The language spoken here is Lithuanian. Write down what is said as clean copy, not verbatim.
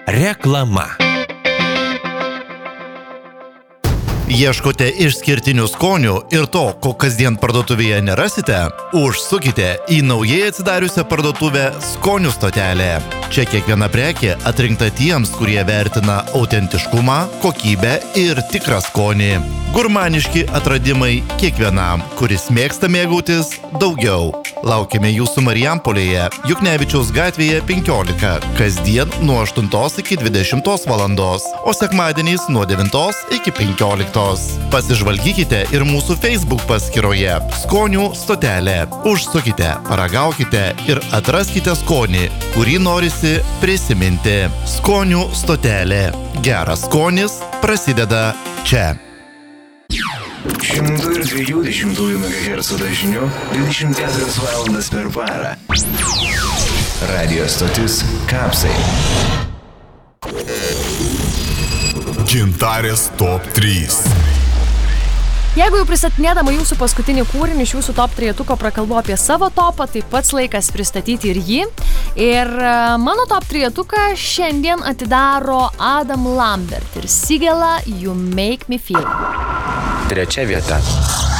Reklama. Ieškote išskirtinių skonių ir to, ko kasdien parduotuvėje nerasite? Užsukite į naujai atsidariusią parduotuvę Skonių stotelė. Čia kiekviena prekė atrinkta tiems, kurie vertina autentiškumą, kokybę ir tikrą skonį. Gurmaniški atradimai kiekvienam, kuris mėgsta mėgautis daugiau. Laukiame jūsų Marijampolėje, Juknevičiaus gatvėje 15, kasdien nuo 8 iki 20 valandos, o sekmadieniais nuo 9 iki 15. Pasižvalgykite ir mūsų Facebook paskyroje Skonių stotelė. Užsukite, paragaukite ir atraskite skonį, kurį norisi prisiminti. Skonių stotelė. Geras skonis prasideda čia. 120 MHz dažniu 24 valandas per parą. Radio stotis Kapsai. Gintarės top 3. Jeigu jau pristatinėdama jūsų paskutinį kūrinį iš jūsų top 3-tuko prakalbu apie savo topą, tai pats laikas pristatyti ir jį. Ir mano top 3-tuką šiandien atidaro Adam Lambert ir Sigela You Make Me Feel. 3 vieta.